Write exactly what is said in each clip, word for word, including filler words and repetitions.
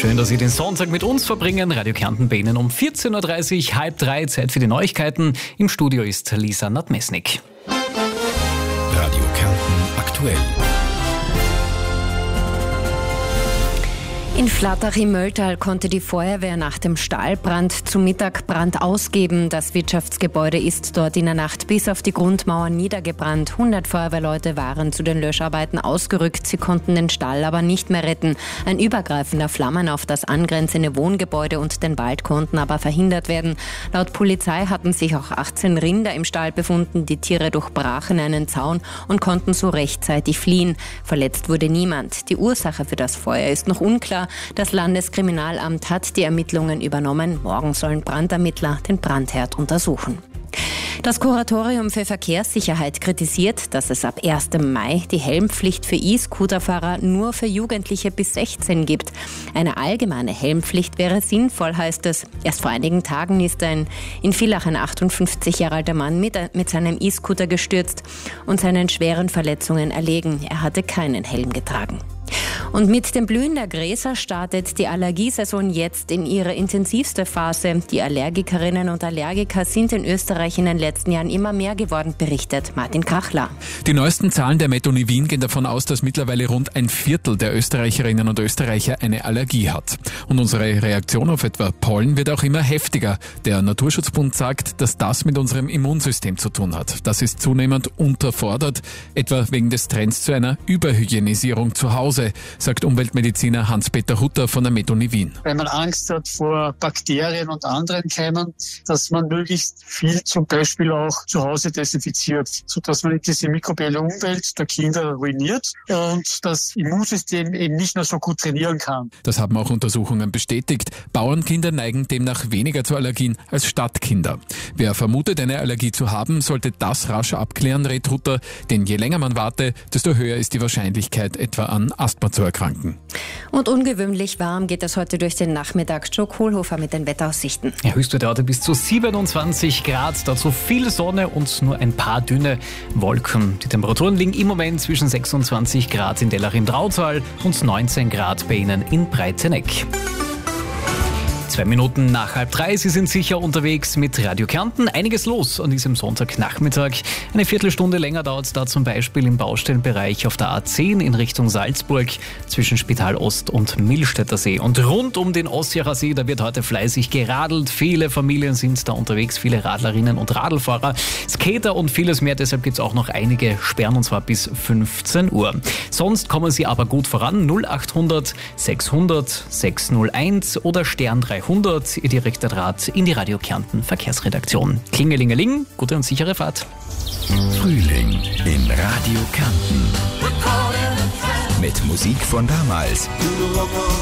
Schön, dass Sie den Sonntag mit uns verbringen. Radio Kärnten bei Ihnen um vierzehn Uhr dreißig, halb drei, Zeit für die Neuigkeiten. Im Studio ist Lisa Nadmesnik. Radio Kärnten aktuell. In Flattach im Mölltal konnte die Feuerwehr nach dem Stahlbrand zu Mittag Brand ausgeben. Das Wirtschaftsgebäude ist dort in der Nacht bis auf die Grundmauern niedergebrannt. hundert Feuerwehrleute waren zu den Löscharbeiten ausgerückt. Sie konnten den Stall aber nicht mehr retten. Ein Übergreifen der Flammen auf das angrenzende Wohngebäude und den Wald konnten aber verhindert werden. Laut Polizei hatten sich auch achtzehn Rinder im Stall befunden. Die Tiere durchbrachen einen Zaun und konnten so rechtzeitig fliehen. Verletzt wurde niemand. Die Ursache für das Feuer ist noch unklar. Das Landeskriminalamt hat die Ermittlungen übernommen. Morgen sollen Brandermittler den Brandherd untersuchen. Das Kuratorium für Verkehrssicherheit kritisiert, dass es ab ersten Mai die Helmpflicht für E-Scooterfahrer nur für Jugendliche bis sechzehn gibt. Eine allgemeine Helmpflicht wäre sinnvoll, heißt es. Erst vor einigen Tagen ist ein in Villach ein achtundfünfzig Jahre alter Mann mit, mit seinem E-Scooter gestürzt und seinen schweren Verletzungen erlegen. Er hatte keinen Helm getragen. Und mit dem Blühen der Gräser startet die Allergiesaison jetzt in ihre intensivste Phase. Die Allergikerinnen und Allergiker sind in Österreich in den letzten Jahren immer mehr geworden, berichtet Martin Kachler. Die neuesten Zahlen der Metoni Wien gehen davon aus, dass mittlerweile rund ein Viertel der Österreicherinnen und Österreicher eine Allergie hat. Und unsere Reaktion auf etwa Pollen wird auch immer heftiger. Der Naturschutzbund sagt, dass das mit unserem Immunsystem zu tun hat. Das ist zunehmend unterfordert, etwa wegen des Trends zu einer Überhygienisierung zu Hause, sagt Umweltmediziner Hans-Peter Hutter von der Metoni Wien. Wenn man Angst hat vor Bakterien und anderen Keimen, dass man möglichst viel zum Beispiel auch zu Hause desinfiziert, sodass man diese mikrobielle Umwelt der Kinder ruiniert und das Immunsystem eben nicht mehr so gut trainieren kann. Das haben auch Untersuchungen bestätigt. Bauernkinder neigen demnach weniger zu Allergien als Stadtkinder. Wer vermutet, eine Allergie zu haben, sollte das rasch abklären, rät Hutter, denn je länger man warte, desto höher ist die Wahrscheinlichkeit, etwa an Asthma zu erkranken. Und ungewöhnlich warm geht es heute durch den Nachmittag. Joe Kohlhofer mit den Wetteraussichten. Ja, Höchstwerte heute bis zu siebenundzwanzig Grad, dazu viel Sonne und nur ein paar dünne Wolken. Die Temperaturen liegen im Moment zwischen sechsundzwanzig Grad in Dellach im Drautal und neunzehn Grad bei Ihnen in Breiteneck. Zwei Minuten nach halb drei, Sie sind sicher unterwegs mit Radio Kärnten. Einiges los an diesem Sonntagnachmittag. Eine Viertelstunde länger dauert es da zum Beispiel im Baustellenbereich auf der A zehn in Richtung Salzburg zwischen Spital Ost und Millstätter See. Und rund um den Ossiacher See, da wird heute fleißig geradelt. Viele Familien sind da unterwegs, viele Radlerinnen und Radlfahrer, Skater und vieles mehr. Deshalb gibt es auch noch einige Sperren und zwar bis fünfzehn Uhr. Sonst kommen Sie aber gut voran. null achthundert sechshundert sechshunderteins oder Stern dreihundert, Ihr direkter Draht in die Radio Kärnten Verkehrsredaktion. Klingelingeling, gute und sichere Fahrt. Frühling in Radio Kärnten. Mit Musik von damals.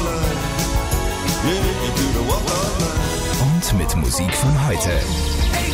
Und mit Musik von heute.